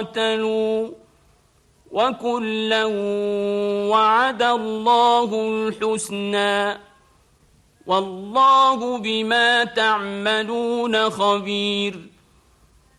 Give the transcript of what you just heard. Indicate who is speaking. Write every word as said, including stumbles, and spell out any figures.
Speaker 1: قاتلوا وكلا وعد الله الحسنى والله بما تعملون خبير.